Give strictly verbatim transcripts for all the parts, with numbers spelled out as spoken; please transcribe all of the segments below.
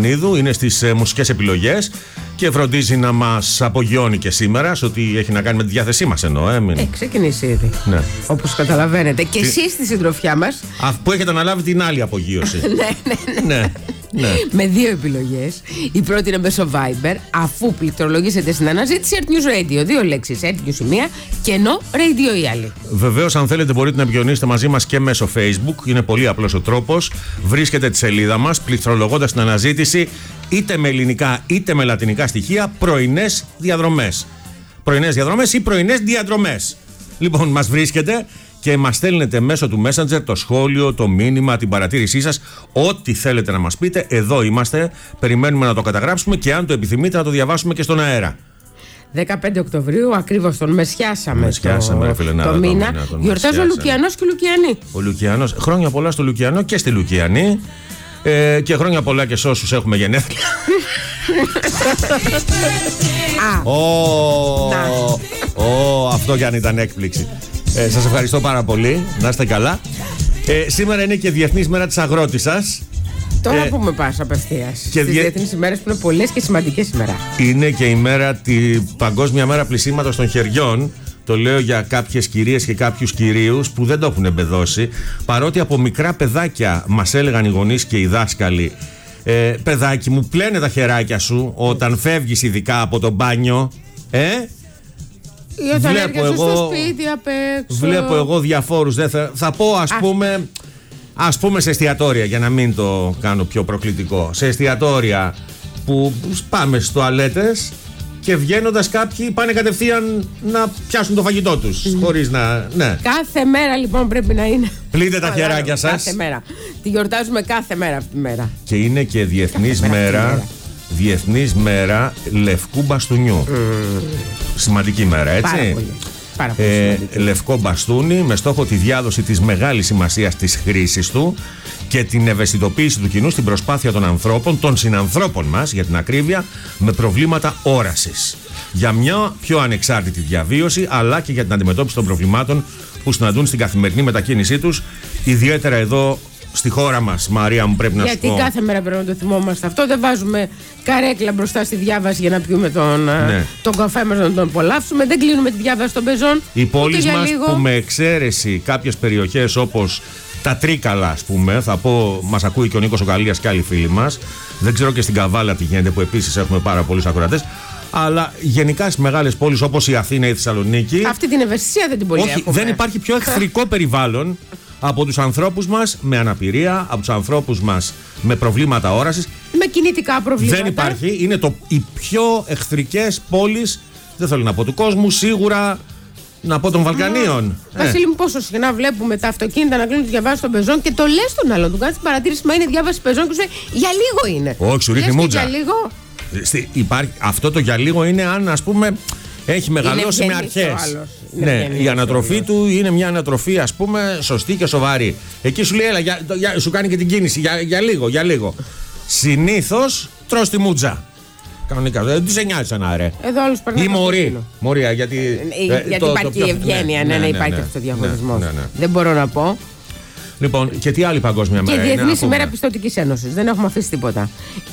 Ioannidou είναι στις ε, μουσικές επιλογές και φροντίζει να μας απογειώνει και σήμερα σε ό,τι έχει να κάνει με τη διάθεσή μας, εννοώ. Ε, μην... ε ξεκινήσει ήδη. Ναι. Όπως καταλαβαίνετε. Και τι... εσείς στη συντροφιά μας. Α, που έχετε αναλάβει την άλλη απογείωση. ναι, ναι, ναι. ναι. Ναι. Με δύο επιλογές. Η πρώτη είναι μέσω Viber, αφού πληκτρολογήσετε στην αναζήτηση Earth News Radio. Δύο λέξεις, Earth News η μία και ενώ Radio η άλλη. Βεβαίως, αν θέλετε, μπορείτε να επικοινωνήσετε μαζί μας και μέσω Facebook. Είναι πολύ απλός ο τρόπος. Βρίσκετε τη σελίδα μας πληκτρολογώντας την αναζήτηση είτε με ελληνικά είτε με λατινικά στοιχεία πρωινές διαδρομές. Πρωινές διαδρομές ή πρωινές διαδρομές. Λοιπόν, μας βρίσκετε και μας στέλνετε μέσω του Messenger το σχόλιο, το μήνυμα, την παρατήρησή σας, ό,τι θέλετε να μας πείτε. Εδώ είμαστε, περιμένουμε να το καταγράψουμε και αν το επιθυμείτε να το διαβάσουμε και στον αέρα. δεκαπέντε Οκτωβρίου, ακριβώς τον μεσιάσαμε, μεσιάσαμε το, ρε, το, το μήνα. Γιορτάζει ο Λουκιανός και ο Λουκιανή. Ο Λουκιανός. Χρόνια πολλά στο Λουκιανό και στη Λουκιανή. Ε, και χρόνια πολλά και σε όσους έχουμε γενέθλια. Ω, αυτό κι αν ήταν έκπληξη. Ε, σας ευχαριστώ πάρα πολύ. Να είστε καλά. Ε, σήμερα είναι και Διεθνής Μέρα της Αγρότισσας. Τώρα ε, που με πας απευθείας στις διε... διεθνείς ημέρες που είναι πολλές και σημαντικές σήμερα. Είναι και η μέρα, τη Παγκόσμια Μέρα Πλυσίματος των Χεριών. Το λέω για κάποιες κυρίες και κάποιους κυρίους που δεν το έχουν εμπεδώσει. Παρότι από μικρά παιδάκια μας έλεγαν οι γονείς και οι δάσκαλοι, ε, παιδάκι μου, πλένε τα χεράκια σου όταν φεύγεις ειδικά από το μπάνιο. Ε, ή όταν έρχεσαι εγώ, στο σπίτι απ' έξω. Βλέπω εγώ διαφόρους. Δεν θα, θα πω ας, ας πούμε Ας πούμε σε εστιατόρια, για να μην το κάνω πιο προκλητικό. Σε εστιατόρια που πάμε στις τουαλέτες και βγαίνοντας κάποιοι πάνε κατευθείαν να πιάσουν το φαγητό τους. Mm. Χωρίς να. Ναι. Κάθε μέρα λοιπόν πρέπει να είναι. Πλύνετε τα χεράκια σας. Κάθε μέρα. Τη γιορτάζουμε κάθε μέρα αυτή τη μέρα. Και είναι και Διεθνής μέρα, μέρα. Διεθνής μέρα Λευκού Μπαστούνιου. Mm. Σημαντική μέρα, έτσι. Πάρα πολύ. Πάρα πολύ ε, λευκό μπαστούνι με στόχο τη διάδοση της μεγάλης σημασίας της χρήσης του και την ευαισθητοποίηση του κοινού στην προσπάθεια των ανθρώπων, των συνανθρώπων μας για την ακρίβεια, με προβλήματα όρασης. Για μια πιο ανεξάρτητη διαβίωση αλλά και για την αντιμετώπιση των προβλημάτων που συναντούν στην καθημερινή μετακίνησή τους, ιδιαίτερα εδώ στη χώρα μας, Μαρία μου, πρέπει να Γιατί σου πω. Γιατί κάθε μέρα πρέπει να το θυμόμαστε αυτό. Δεν βάζουμε καρέκλα μπροστά στη διάβαση για να πιούμε τον, ναι. τον καφέ μας, να τον απολαύσουμε. Δεν κλείνουμε τη διάβαση των πεζών. Οι πόλεις μας λίγο... που με εξαίρεση κάποιες περιοχές όπως τα Τρίκαλα, ας πούμε, θα πω, μας ακούει και ο Νίκος ο Καλίας και άλλοι φίλοι μας. Δεν ξέρω και στην Καβάλα τι γίνεται, που επίσης έχουμε πάρα πολλούς ακροατές. Αλλά γενικά στις μεγάλες πόλεις όπως η Αθήνα ή η Θεσσαλονίκη. Αυτή την ευαισθησία δεν την πολύ όχι, έχουμε. Δεν υπάρχει πιο εχθρικό περιβάλλον από τους ανθρώπους μας με αναπηρία, από τους ανθρώπους μας με προβλήματα όρασης. Με κινητικά προβλήματα. Δεν υπάρχει. Είναι το, οι πιο εχθρικές πόλεις, δεν θέλω να πω του κόσμου, σίγουρα να πω των Βαλκανίων. Ε. Βασίλη μου, πόσο συχνά βλέπουμε τα αυτοκίνητα να κλείνουν τις διαβάσεις των πεζών και το λες τον άλλον. Του κάνεις την παρατήρηση, μα είναι διάβαση πεζών και σου λέει για λίγο είναι. Όχι, σου ρίχνει μούτζα. Για λίγο. Στη, υπάρχει, αυτό το για λίγο είναι αν, ας πούμε, έχει μεγαλώσει με αρχές. Ναι, η ανατροφή του είναι μια ανατροφή, ας πούμε, σωστή και σοβαρή. Εκεί σου λέει, έλα, για, για, σου κάνει και την κίνηση για, για λίγο, για λίγο. Συνήθως τρως τη μούτζα. Κανονικά. Δεν του σε νοιάζει ένα ρε. Εδώ όλους περνάνε. Ή μωρή. Μωρία, γιατί. Ε, γιατί το, υπάρχει η ευγένεια, ναι, ναι, ναι, υπάρχει αυτό ο διαχωρισμός. Ναι, ναι, ναι. Δεν μπορώ να πω. Λοιπόν, και τι άλλη παγκόσμια μέρα είναι? Και Διεθνής ημέρα Πιστωτικής Ένωσης. Δεν έχουμε αφήσει τίποτα.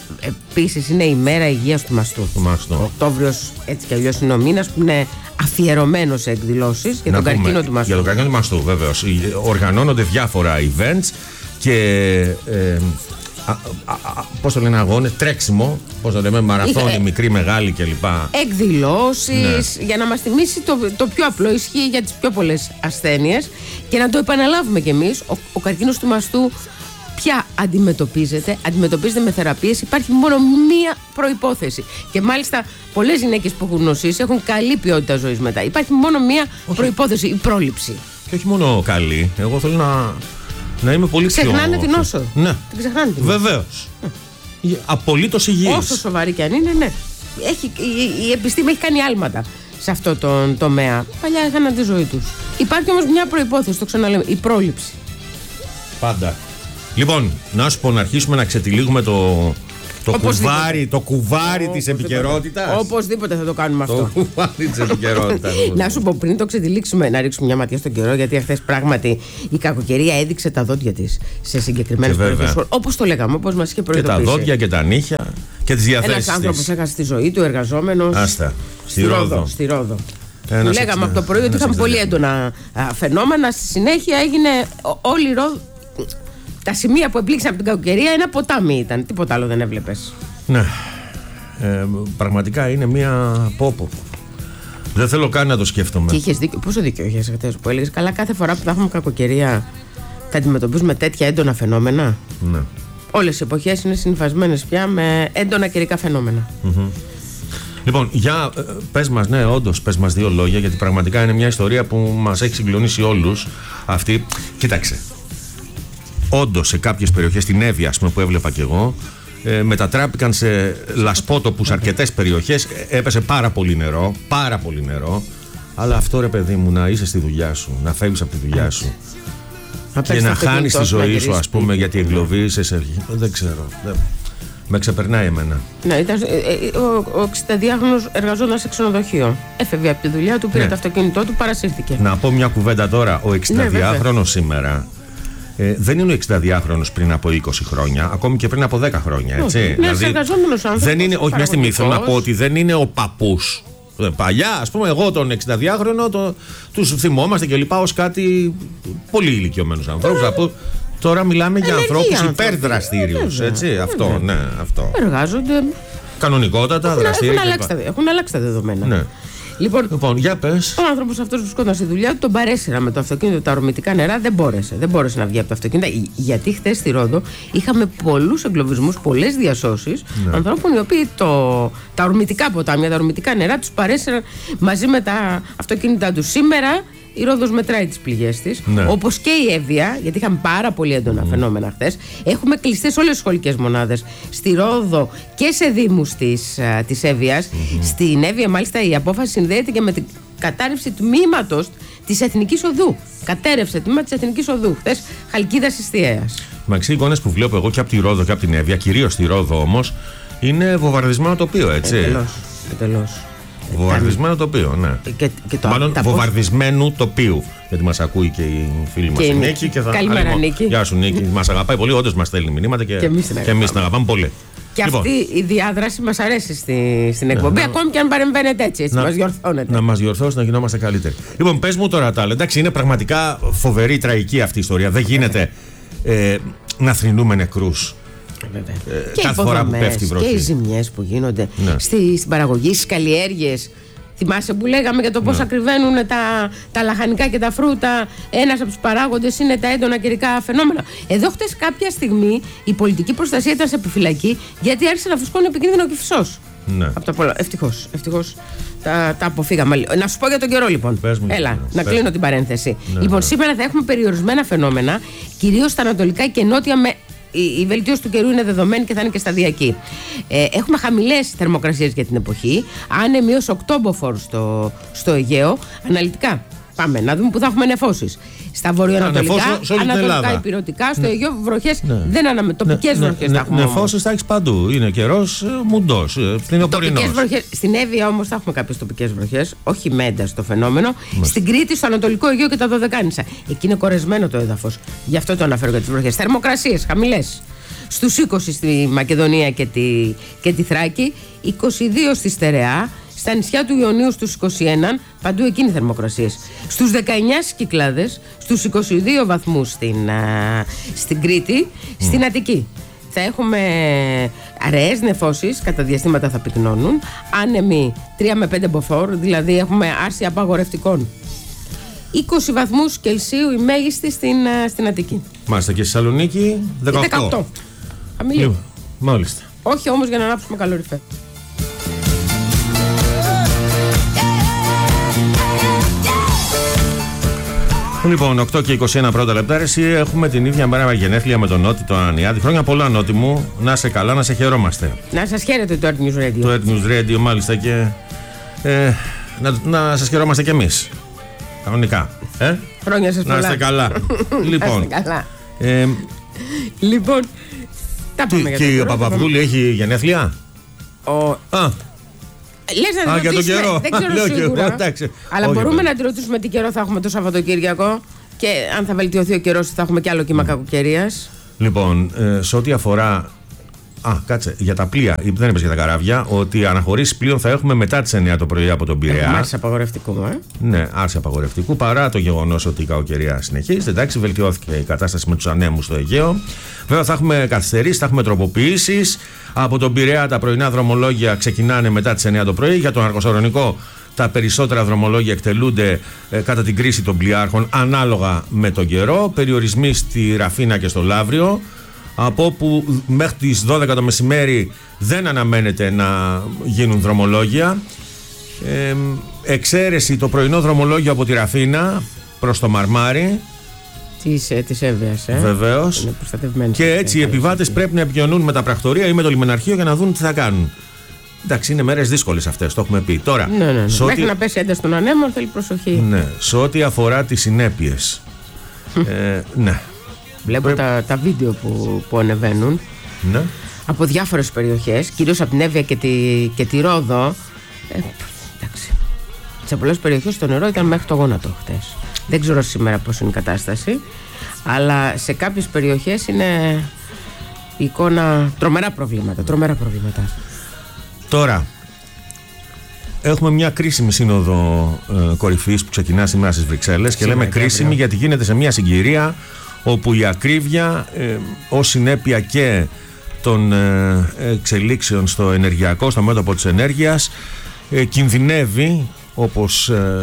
Επίσης είναι η μέρα υγείας του μαστού. Του μαστού. Ο Οκτώβριος έτσι κι αλλιώς είναι ο μήνας που είναι αφιερωμένος σε εκδηλώσεις για τον πούμε, καρκίνο του μαστού. Για τον καρκίνο του μαστού, βεβαίως. Οργανώνονται διάφορα events και. Ε, πώς το λένε, αγώνες, τρέξιμο, πώς το λέμε, μαραθώνι, ε, μικρή, μεγάλη κλπ. Εκδηλώσεις, ναι. Για να μας θυμίσει το, το πιο απλό, ισχύει για τις πιο πολλές ασθένειες και να το επαναλάβουμε κι εμείς. Ο, ο καρκίνος του μαστού πια αντιμετωπίζεται, αντιμετωπίζεται με θεραπείες. Υπάρχει μόνο μία προϋπόθεση. Και μάλιστα πολλές γυναίκες που έχουν νοσήσει έχουν καλή ποιότητα ζωής μετά. Υπάρχει μόνο μία προϋπόθεση, η πρόληψη. Και όχι μόνο καλή, εγώ θέλω να. Να είμαι πολύ πιο... Ξεχνάνε την όσο. Ναι. Την ξεχνάνε την όσο. Βεβαίως. Mm. Απολύτως υγιής. Όσο σοβαρή και αν είναι, ναι. Έχει, η, η επιστήμη έχει κάνει άλματα σε αυτό το τομέα. Παλιά έχαναν τη ζωή τους. Υπάρχει όμως μια προϋπόθεση, το ξαναλέμε, η πρόληψη. Πάντα. Λοιπόν, να σου πω, να αρχίσουμε να ξετυλίγουμε το, Το κουβάρι, το κουβάρι της επικαιρότητας. Οπωσδήποτε θα το κάνουμε αυτό. Το κουβάρι της επικαιρότητας. Να σου πω, πριν το ξετυλίξουμε, να ρίξουμε μια ματιά στον καιρό, γιατί χθες πράγματι η κακοκαιρία έδειξε τα δόντια της σε συγκεκριμένες περιοχές. Όπως το λέγαμε, όπως μας είχε προειδοποιήσει. Και τα δόντια και τα νύχια και τις διαθέσεις της. Ένας άνθρωπος έχασε τη ζωή του, εργαζόμενος. Άστα. Στη Ρόδο. Στη Ρόδο. Που λέγαμε από το πρωί ότι είχαμε πολύ έντονα φαινόμενα. Στη συνέχεια έγινε όλη η Ρόδο. Τα σημεία που επλήξαν από την κακοκαιρία ένα ποτάμι ήταν. Τίποτα άλλο δεν έβλεπες. Ναι. Ε, πραγματικά είναι μία πόπο. Δεν θέλω καν να το σκέφτομαι. Και είχες δίκιο. Πόσο δίκιο είχες χθες που έλεγες? Καλά, κάθε φορά που θα έχουμε κακοκαιρία θα αντιμετωπίζουμε τέτοια έντονα φαινόμενα. Ναι. Όλες οι εποχές είναι συνυφασμένες πια με έντονα καιρικά φαινόμενα. Mm-hmm. Λοιπόν, για πες μας, ναι, όντως, πες μας δύο λόγια, γιατί πραγματικά είναι μια ιστορία που μας έχει συγκλονίσει όλους αυτή. Κοίταξε. Όντως, σε κάποιες περιοχές, στην Εύβοια, ας πούμε, που έβλεπα κι εγώ, ε, μετατράπηκαν σε λασπότοπους αρκετές περιοχές. Έπεσε πάρα πολύ νερό, πάρα πολύ νερό. Αλλά αυτό, ρε παιδί μου, να είσαι στη δουλειά σου, να φεύγεις από τη δουλειά σου και να χάνεις τη ζωή σου, ας πούμε, γιατί εγκλωβίζεσαι. Δεν ξέρω. Δεν... Με ξεπερνάει εμένα. Ναι, ήταν, ε, ο, ο εξηνταδυάχρονος εργαζόταν σε ξενοδοχείο. Έφευγε από τη δουλειά του, πήρε ναι. το αυτοκίνητό του, παρασύρθηκε. Να πω μια κουβέντα τώρα. Ο εξηνταδυάχρονος ναι, σήμερα ε, δεν είναι ο εξηνταδυάχρονος πριν από είκοσι χρόνια, ακόμη και πριν από δέκα χρόνια. Έτσι. Ναι, δηλαδή, εργαζόμενος άνθρωπος. Δεν είναι, όχι, μια στιγμή θέλω να πω ότι δεν είναι ο παππούς. Παλιά, ας πούμε, εγώ τον εξηνταδυάχρονο το, τους θυμόμαστε και λοιπά ως κάτι πολύ ηλικιωμένους ανθρώπους. Από, τώρα μιλάμε για ανθρώπους υπερδραστήριους. Έτσι, αυτό, ναι, αυτό. Εργάζονται. Κανονικότατα, δραστήριοι. Έχουν αλλάξει τα δεδομένα. Ναι. Λοιπόν, λοιπόν, για πες. Ο άνθρωπος αυτός που βρισκόταν στη δουλειά του, τον παρέσυρα με το αυτοκίνητο τα ορμητικά νερά, δεν μπόρεσε. Δεν μπόρεσε να βγει από το αυτοκίνητο. Γιατί χθες στη Ρόδο είχαμε πολλούς εγκλωβισμούς, πολλές διασώσεις ναι. ανθρώπων οι οποίοι το, τα ορμητικά ποτάμια, τα ορμητικά νερά τους παρέσυραν μαζί με τα αυτοκίνητά τους. Σήμερα η Ρόδος μετράει τις πληγές της, ναι. όπως και η Εύβοια, γιατί είχαμε πάρα πολύ έντονα mm. φαινόμενα χθες. Έχουμε κλειστές όλες τις σχολικές μονάδες στη Ρόδο και σε δήμους της, της Εύβοιας. Mm-hmm. Στην Εύβοια, μάλιστα, η απόφαση συνδέεται και με την κατάρρευση τμήματος της Εθνικής Οδού. Κατέρευσε τμήμα της Εθνικής Οδού χθες, Χαλκίδας Ιστιαίας. Μαξί, εικόνες που βλέπω εγώ και από τη Ρόδο και από την Εύβοια, κυρίως στη Ρόδο όμως, είναι βομβαρδισμένο τοπίο, έτσι. Εντελώς. Εντελώς. Βομβαρδισμένο τοπίο, ναι. Και, και το, Μάλλον βομβαρδισμένου πώς... τοπίου. Γιατί μας ακούει και η φίλη μας η Νίκη. Και θα... Καλημέρα, Νίκη. Γεια σου, Νίκη. Μας αγαπάει πολύ. Όντως μας στέλνει μηνύματα και, και εμείς την αγαπάμε, αγαπάμε πολύ. Και λοιπόν, αυτή η διάδραση μας αρέσει στη, στην εκπομπή, ναι, ακόμη και αν παρεμβαίνετε έτσι. έτσι να, μας διορθώνετε. Να μας διορθώσει, να γινόμαστε καλύτεροι. Λοιπόν, πες μου τώρα τα άλλα. Εντάξει, είναι πραγματικά φοβερή, τραγική αυτή η ιστορία. Δεν γίνεται ε, να θρηνούμε νεκρούς. Ε, και κάθε φορά που πέφτει η βροχή. Και οι ζημιές που γίνονται ναι. στη, στην παραγωγή, στις καλλιέργειες. Θυμάσαι που λέγαμε για το πώς ναι. ακριβένουν τα, τα λαχανικά και τα φρούτα. Ένας από τους παράγοντες είναι τα έντονα καιρικά φαινόμενα. Εδώ χτες κάποια στιγμή η πολιτική προστασία ήταν σε επιφυλακή γιατί άρχισε να φουσκώνει επικίνδυνο κυφισός. Ναι. Από τα πολλά. Ευτυχώς, ευτυχώς τα, τα αποφύγαμε. Να σου πω για τον καιρό λοιπόν. Έλα, ναι, να πες. Κλείνω την παρένθεση. Ναι, λοιπόν, ναι. σήμερα θα έχουμε περιορισμένα φαινόμενα, κυρίως στα ανατολικά και νότια με. Η βελτίωση του καιρού είναι δεδομένη και θα είναι και σταδιακή. Ε, έχουμε χαμηλές θερμοκρασίες για την εποχή. Άνεμοι ως οκτώμποφορ στο, στο Αιγαίο. Αναλυτικά. Πάμε να δούμε που θα έχουμε νεφώσεις. Στα βορειοανατολικά, ανατολικά, υπηρετικά, στο ναι. Αιγαίο βροχές ναι. δεν αναμε... τοπικές ναι, βροχές. Ναι, θα έχουμε. Νεφώσεις θα έχεις παντού. Είναι καιρός μουντός. Στην Εύβοια όμως θα έχουμε κάποιες τοπικές βροχές. Όχι με ένταση το φαινόμενο. Μάλιστα. Στην Κρήτη, στο Ανατολικό Αιγαίο και τα Δωδεκάνησα. Εκεί είναι κορεσμένο το έδαφος. Γι' αυτό το αναφέρω για τις βροχές. Θερμοκρασίες χαμηλές. Στους είκοσι στη Μακεδονία και τη, και τη Θράκη. είκοσι δύο στη Στερεά. Στα νησιά του Ιωνίου στους είκοσι ένα, παντού εκείνοι θερμοκρασίες. Στους δεκαεννιά στις Κυκλάδες, στους είκοσι δύο βαθμούς στην, α, στην Κρήτη, mm. στην Αττική. Θα έχουμε αραιές νεφώσεις, κατά διαστήματα θα πυκνώνουν, άνεμοι τρία με πέντε μποφόρ, δηλαδή έχουμε άρση απαγορευτικών. είκοσι βαθμούς Κελσίου η μέγιστη στην, στην Αττική. Μάλιστα, και στη Θεσσαλονίκη δεκαοκτώ. δεκαοκτώ. Χαμηλή. Μάλιστα. Όχι όμως για να ανάψουμε καλοριφέρ. Λοιπόν, οκτώ και είκοσι ένα πρώτα λεπτά. Εσύ έχουμε την ίδια μέρα γενέθλια με τον Νότι, τον Ανιάδη. Χρόνια πολλά, Νότι μου. Να σε καλά, να σε χαιρόμαστε. Να σας χαίρετε το Earth News Radio. Το Earth News Radio, μάλιστα. Και ε, να, να σας χαιρόμαστε κι εμείς. Κανονικά. Ε? Χρόνια σας πολλά. Να είστε καλά. Λοιπόν. Να είστε καλά. Ε, λοιπόν, Τα πούμε. Και η Παπαδούλη έχει γενέθλια. Ο... Α. Λες να Α, για τον καιρό. Δεν ξέρω σίγουρα. Εντάξει. Αλλά όχι, μπορούμε βέβαια να τη ρωτήσουμε τι καιρό θα έχουμε το Σαββατοκύριακο και αν θα βελτιωθεί ο καιρός, θα έχουμε κι άλλο κύμα mm. κακοκαιρίας. Λοιπόν, ε, σε ό,τι αφορά. Α, κάτσε, για τα πλοία, δεν είπες για τα καράβια, ότι αναχωρήσεις πλοίων θα έχουμε μετά τις εννιά το πρωί από τον Πειραιά. Άρση απαγορευτικού, ε. Ναι, άρση απαγορευτικού, παρά το γεγονός ότι η κακοκαιρία συνεχίζεται. Εντάξει, βελτιώθηκε η κατάσταση με τους ανέμους στο Αιγαίο. Βέβαια, θα έχουμε καθυστερήσεις, θα έχουμε τροποποιήσεις. Από τον Πειραιά τα πρωινά δρομολόγια ξεκινάνε μετά τις εννιά το πρωί. Για τον Αρκοσαρονικό, τα περισσότερα δρομολόγια εκτελούνται ε, κατά την κρίση των πλοιάρχων ανάλογα με τον καιρό. Περιορισμοί στη Ραφίνα και στο Λαύριο, από όπου μέχρι τις δώδεκα το μεσημέρι δεν αναμένεται να γίνουν δρομολόγια. Ε, εξαίρεση το πρωινό δρομολόγιο από τη Ραφίνα προς το Μαρμάρι. Της, ε, της Εύβοιας, ε. Βεβαίως. Και έτσι οι επιβάτες πρέπει να επικοινωνούν με τα πρακτορεία ή με το λιμεναρχείο για να δουν τι θα κάνουν. Εντάξει, είναι μέρες δύσκολες αυτές, το έχουμε πει. Τώρα, ναι, ναι, ναι. Μέχρι ό,τι... να πέσει ένταση των ανέμων θέλει προσοχή. Ναι, σε ό,τι αφορά τις συνέπειες. ε, ναι. Βλέπω Πρέπει... τα, τα βίντεο που, που ανεβαίνουν, ναι, από διάφορες περιοχές, κυρίως από την Εύβοια και τη, και τη Ρόδο. Ε, εντάξει. Σε πολλές περιοχές το νερό ήταν μέχρι το γόνατο χτες. Δεν ξέρω σήμερα πώς είναι η κατάσταση, αλλά σε κάποιες περιοχές είναι η εικόνα τρομερά προβλήματα, τρομερά προβλήματα. Τώρα, έχουμε μια κρίσιμη σύνοδο ε, κορυφής που ξεκινά σήμερα στις Βρυξέλλες και λέμε κρίσιμη γιατί γίνεται σε μια συγκυρία όπου η ακρίβεια ε, ως συνέπεια και των ε, εξελίξεων στο ενεργειακό, στο μέτωπο της ενέργειας, ε, κινδυνεύει, όπως ε,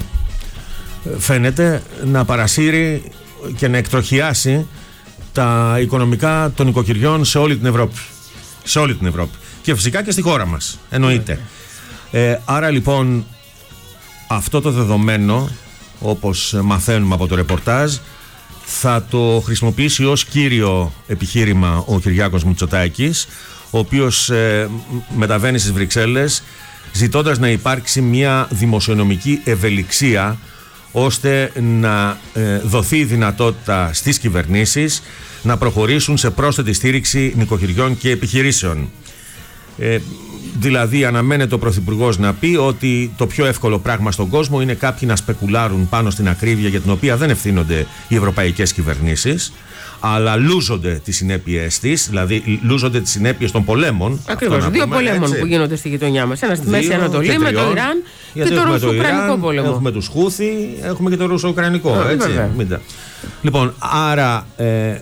φαίνεται, να παρασύρει και να εκτροχιάσει τα οικονομικά των οικοκυριών σε όλη την Ευρώπη. Σε όλη την Ευρώπη. Και φυσικά και στη χώρα μας, εννοείται. Ε, άρα λοιπόν αυτό το δεδομένο, όπως μαθαίνουμε από το ρεπορτάζ, θα το χρησιμοποιήσει ως κύριο επιχείρημα ο Κυριάκος Μητσοτάκης, ο οποίος ε, μεταβαίνει στις Βρυξέλλες ζητώντας να υπάρξει μια δημοσιονομική ευελιξία ώστε να ε, δοθεί η δυνατότητα στις κυβερνήσεις να προχωρήσουν σε πρόσθετη στήριξη νοικοκυριών και επιχειρήσεων. Ε, δηλαδή αναμένεται ο Πρωθυπουργός να πει ότι το πιο εύκολο πράγμα στον κόσμο είναι κάποιοι να σπεκουλάρουν πάνω στην ακρίβεια για την οποία δεν ευθύνονται οι ευρωπαϊκές κυβερνήσεις, αλλά λούζονται τις συνέπειες της, δηλαδή λούζονται τις συνέπειες των πολέμων. Ακριβώς, δύο πούμε, πολέμων έτσι, που γίνονται στη γειτονιά μας. Ένα στη Μέση Ανατολή με το Ιράν και το Ρωσο-Ουκρανικό πόλεμο. Έχουμε τους Χούθη, έχουμε και το Ρωσο-Ουκρανικό. Λοιπόν, άρα ε,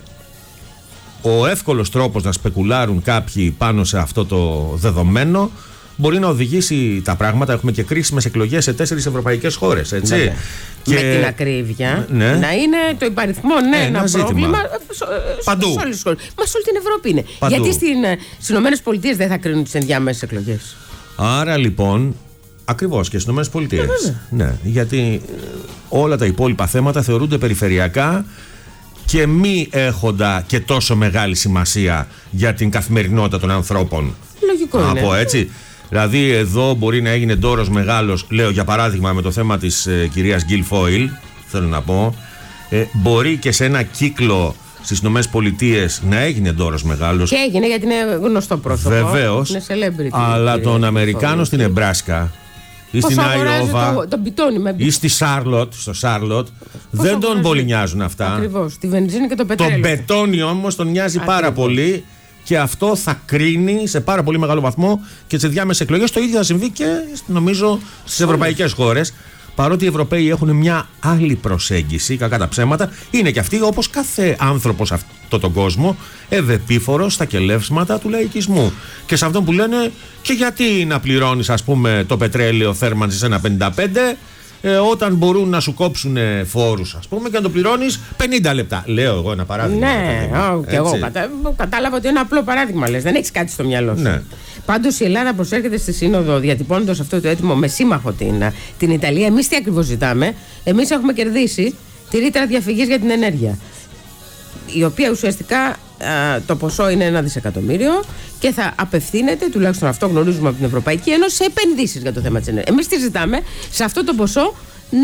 ο εύκολος τρόπος να σπεκουλάρουν κάποιοι πάνω σε αυτό το δεδομένο μπορεί να οδηγήσει τα πράγματα. Έχουμε και κρίσιμες εκλογές σε τέσσερις ευρωπαϊκές χώρες. Έτσι. Ναι, και... Με την ακρίβεια, ναι, να είναι το υπαριθμό ναι, ένα, ένα πρόβλημα παντού. Σε όλες τις χώρες. Μα σε όλη την Ευρώπη είναι. Παντού. Γιατί στις Ηνωμένες Πολιτείες δεν θα κρίνουν τις ενδιάμεσες εκλογές? Άρα λοιπόν, ακριβώς και στις Ηνωμένες Πολιτείες. Ναι, ναι, γιατί όλα τα υπόλοιπα θέματα θεωρούνται περιφερειακά και μη έχοντα και τόσο μεγάλη σημασία για την καθημερινότητα των ανθρώπων. Λογικό είναι. Από έτσι. Δηλαδή εδώ μπορεί να έγινε ντόρος μεγάλος, λέω για παράδειγμα με το θέμα της ε, κυρίας Γκίλ Φόιλ, θέλω να πω, ε, μπορεί και σε ένα κύκλο στις Ηνωμένες Πολιτείες να έγινε ντόρος μεγάλος. Και έγινε γιατί είναι γνωστό πρόσωπο. Βεβαίως, είναι celebrity, αλλά τον Αμερικάνο στην Εμπράσκα ή στην Αϊόβα ή στη Σάρλοτ, στο Σάρλοτ, δεν τον πολύ νοιάζουν αυτά. Ακριβώς, τη βενζίνη και το πετρέλαιο. Τον πετώνει όμως τον νοιάζει Ακριβώς. πάρα πολύ. Και αυτό θα κρίνει σε πάρα πολύ μεγάλο βαθμό και τις διάμεσες εκλογές. Το ίδιο θα συμβεί και νομίζω στις ευρωπαϊκές χώρες. Παρότι οι Ευρωπαίοι έχουν μια άλλη προσέγγιση, κακά τα ψέματα, είναι και αυτοί όπως κάθε άνθρωπος σε αυτόν τον κόσμο ευεπίφορος στα κελεύσματα του λαϊκισμού. Και σε αυτόν που λένε, και γιατί να πληρώνεις ας πούμε το πετρέλαιο θέρμανσης ένα πενήντα πέντε Ε, όταν μπορούν να σου κόψουν φόρους, ας πούμε, και να το πληρώνεις πενήντα λεπτά. Λέω εγώ ένα παράδειγμα. Ναι, ό, και εγώ κατα... κατάλαβα ότι είναι ένα απλό παράδειγμα, λες. Δεν έχεις κάτι στο μυαλό σου. Ναι. Πάντως η Ελλάδα προσέρχεται στη Σύνοδο διατυπώνοντας αυτό το έτοιμο με σύμμαχο την, την Ιταλία. Εμείς τι ακριβώς ζητάμε? Εμείς έχουμε κερδίσει τη ρήτρα διαφυγής για την ενέργεια, η οποία ουσιαστικά α, το ποσό είναι ένα δισεκατομμύριο και θα απευθύνεται, τουλάχιστον αυτό γνωρίζουμε από την Ευρωπαϊκή Ένωση, σε επενδύσεις για το θέμα της ενέργειας. Εμείς τι ζητάμε? Σε αυτό το ποσό να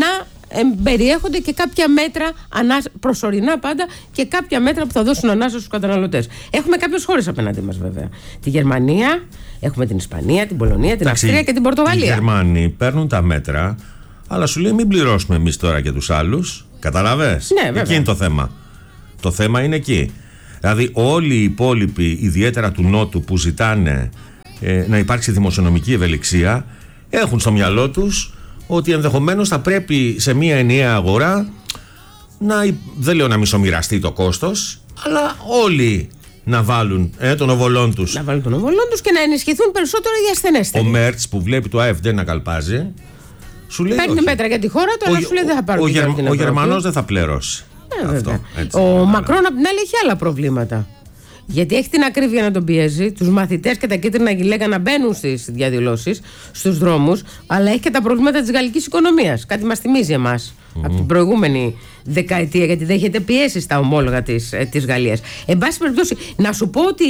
περιέχονται και κάποια μέτρα, προσωρινά πάντα, και κάποια μέτρα που θα δώσουν ανάσα στους καταναλωτές. Έχουμε κάποιες χώρες απέναντί μας, βέβαια. Τη Γερμανία, έχουμε την Ισπανία, την Πολωνία, την Αυστρία και την Πορτογαλία. Οι Γερμανοί παίρνουν τα μέτρα, αλλά σου λέει μην πληρώσουμε εμείς τώρα και τους άλλους. Καταλαβες? Ναι, βέβαια. Εκεί είναι το θέμα. Το θέμα είναι εκεί. Δηλαδή, όλοι οι υπόλοιποι, ιδιαίτερα του Νότου, που ζητάνε ε, να υπάρξει δημοσιονομική ευελιξία, έχουν στο μυαλό τους ότι ενδεχομένως θα πρέπει σε μια ενιαία αγορά να, δεν λέω να μισομοιραστεί το κόστος, αλλά όλοι να βάλουν ε, τον οβολόν τους. Να βάλουν τον οβολόν τους και να ενισχυθούν περισσότερο οι ασθενέστεροι. Ο Μέρτς που βλέπει το ΑΕΦΔ να καλπάζει, σου λέει παίρνει όχι. μέτρα για τη χώρα του, αλλά σου λέει δεν θα πάρουν. Ο, Γερ, ο Γερμανός δεν θα πληρώσει. Ε, Αυτό, έτσι, ο Μακρόν απ' την άλλη έχει άλλα προβλήματα. Γιατί έχει την ακρίβεια να τον πιέζει, τους μαθητές και τα κίτρινα γυλαίκα να μπαίνουν στις διαδηλώσεις, στους δρόμους, αλλά έχει και τα προβλήματα της γαλλικής οικονομίας. Κάτι μας θυμίζει εμάς mm-hmm. από την προηγούμενη δεκαετία, γιατί δέχεται πιέσεις στα ομόλογα της, ε, της Γαλλίας. Εν πάση περιπτώσει, να σου πω ότι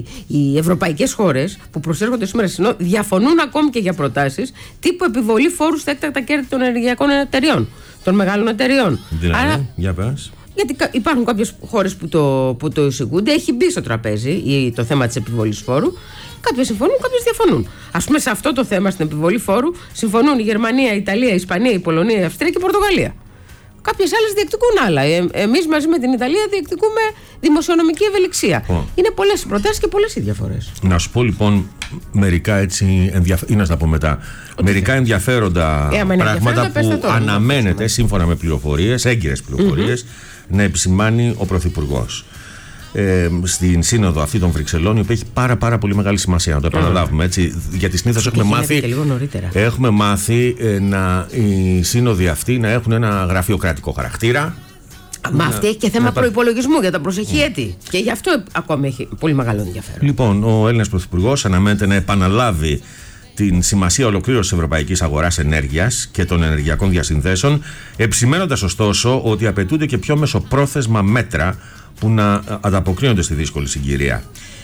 οι ευρωπαϊκές χώρες που προσέρχονται σήμερα συνό, διαφωνούν ακόμη και για προτάσεις τύπου επιβολή φόρου στα έκτακτα κέρδη των ενεργειακών εταιριών, των μεγάλων εταιριών. Δηλαδή, Άρα, για πες. Γιατί υπάρχουν κάποιες χώρες που το, που το εισηγούνται, έχει μπει στο τραπέζι το θέμα της επιβολής φόρου. Κάποιες συμφωνούν, κάποιες διαφωνούν. Ας πούμε, σε αυτό το θέμα, στην επιβολή φόρου, συμφωνούν η Γερμανία, η Ιταλία, η Ισπανία, η Πολωνία, η Αυστρία και η Πορτογαλία. Κάποιες άλλες διεκδικούν άλλα. Ε, εμείς μαζί με την Ιταλία διεκδικούμε δημοσιονομική ευελιξία. Oh. Είναι πολλές οι προτάσεις και πολλές οι διαφορές. Να σου πω λοιπόν μερικά έτσι ενδιαφέροντα, ή να στα πω μετά. Ότι μερικά θε. ενδιαφέροντα ε, πράγματα που τώρα, αναμένεται σύμφωνα με πληροφορίες, έγκυρες πληροφορίες, mm-hmm. να επισημάνει ο Πρωθυπουργός. Ε, στην σύνοδο αυτή των Βρυξελών, η οποία έχει πάρα, πάρα πολύ μεγάλη σημασία, να το επαναλάβουμε έτσι. Γιατί συνήθως έχουμε μάθει, έχουμε μάθει ε, να, οι σύνοδοι αυτοί να έχουν ένα γραφειοκρατικό χαρακτήρα. Μα αυτή έχει και θέμα προϋπολογισμού για τα προσεχή έτη. Και γι' αυτό ακόμη έχει πολύ μεγάλο ενδιαφέρον. Λοιπόν, ο Έλληνας Πρωθυπουργός αναμένεται να επαναλάβει την σημασία ολοκλήρωσης της ευρωπαϊκής αγοράς ενέργειας και των ενεργειακών διασυνδέσεων, επισημαίνοντας ωστόσο ότι απαιτούνται και πιο μεσοπρόθεσμα μέτρα που να ανταποκρίνονται στη δύσκολη συγκυρία.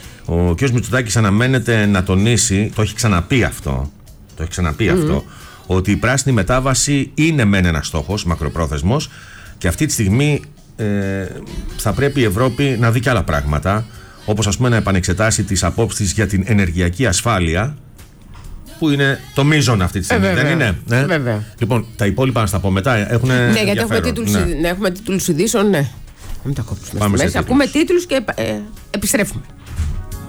Ο κ. Μητσοτάκης αναμένεται να τονίσει, το έχει ξαναπεί αυτό, το έχει ξαναπεί mm. αυτό, ότι η πράσινη μετάβαση είναι μεν ένας στόχος μακροπρόθεσμος και αυτή τη στιγμή ε, θα πρέπει η Ευρώπη να δει και άλλα πράγματα, όπως ας πούμε να επανεξετάσει τις απόψεις για την ενεργειακή ασφάλεια, που είναι το μείζον αυτή τη στιγμή, ε, δεν είναι? Ναι. Βέβαια. Λοιπόν, τα υπόλοιπα να στα πω μετά έχουν ναι, γιατί έχουμε τίτλους, ναι. ναι, έχουμε τίτλους ειδήσεων, ναι. Μην τα κόψουμε. Ακούμε τίτλους και ε, επιστρέφουμε.